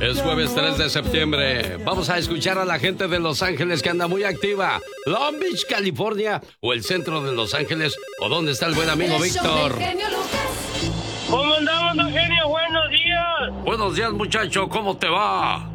Es jueves 3 de septiembre. Vamos a escuchar a la gente de Los Ángeles que anda muy activa. Long Beach, California, o el centro de Los Ángeles, o dónde está el buen amigo Víctor. ¿Cómo andamos, don Genio? Buenos días. Buenos días, muchacho. ¿Cómo te va?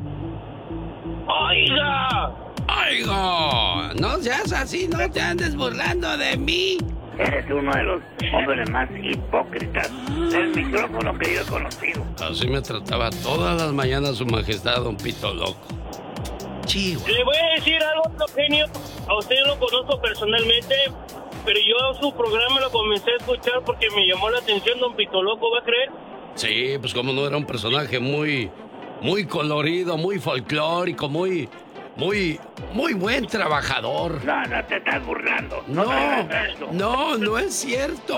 Oiga. Oiga, no seas así, no te andes burlando de mí. Eres uno de los hombres más hipócritas del micrófono que yo he conocido. Así me trataba todas las mañanas su majestad, don Pito Loco. Chihuahua. Le voy a decir algo, don Genio. A usted lo conozco personalmente, pero yo su programa lo comencé a escuchar porque me llamó la atención, don Pito Loco, ¿va a creer? Sí, pues como no, era un personaje muy colorido, muy folclórico, muy buen trabajador. No, no te estás burlando. No es cierto.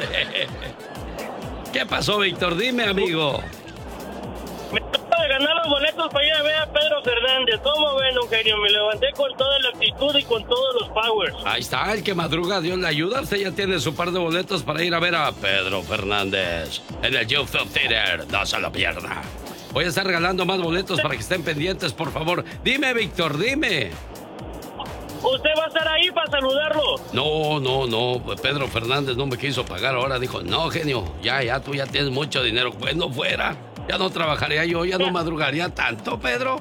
¿Qué pasó, Víctor? Dime, amigo. Me acabo de ganar los boletos para ir a ver a Pedro Fernández. ¿Cómo ven, don Genio? Me levanté con toda la actitud y con todos los powers. Ahí está, el que madruga, Dios le ayuda. Usted ya tiene su par de boletos para ir a ver a Pedro Fernández en el Youth Theater. No se lo pierda. Voy a estar regalando más boletos para que estén pendientes, por favor. Dime, Víctor, dime. ¿Usted va a estar ahí para saludarlo? No. Pedro Fernández no me quiso pagar. Ahora dijo, no, genio, ya, tú ya tienes mucho dinero. Pues no fuera. Ya no trabajaría yo, ya no madrugaría tanto, Pedro.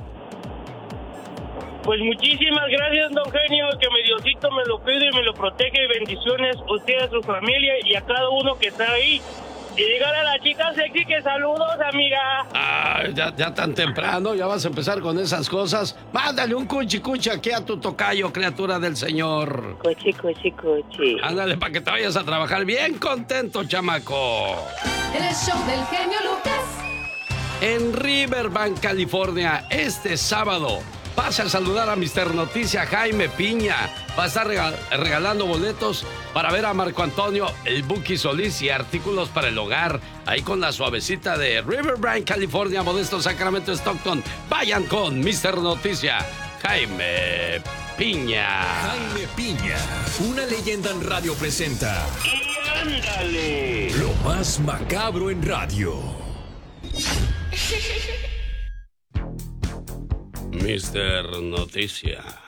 Pues muchísimas gracias, don Genio, que mi Diosito me lo cuide y me lo protege. Bendiciones a usted, a su familia y a cada uno que está ahí. Y dígale a la chica sexy que saludos, amiga. Ah, ya tan temprano, ya vas a empezar con esas cosas. Mándale un cuchi aquí a tu tocayo, criatura del Señor. Cuchi. Ándale, para que te vayas a trabajar bien contento, chamaco. El show del genio Lucas. En Riverbank, California, este sábado, pase a saludar a Mr. Noticia Jaime Piña. Va a estar regalando boletos para ver a Marco Antonio, el Buki Solís y artículos para el hogar. Ahí con la suavecita de Riverbank, California, Modesto, Sacramento, Stockton. Vayan con Mr. Noticia Jaime Piña. Jaime Piña, una leyenda en radio presenta. ¡Y ándale! Lo más macabro en radio. Mr. Noticia.